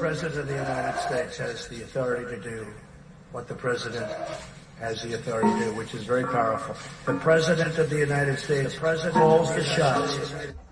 President of the United States has the authority to do what the President has the authority to do, which is very powerful. The President of the United States calls the shots.